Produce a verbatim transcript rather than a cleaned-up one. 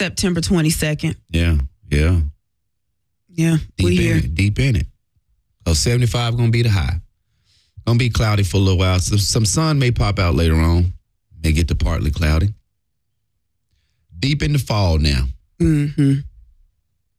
September twenty-second. Yeah, yeah. Yeah, deep we in here. it, deep in it. So seventy-five going to be the high. Going to be cloudy for a little while. Some, some sun may pop out later on. May get to partly cloudy. Deep in the fall now. Mm-hmm.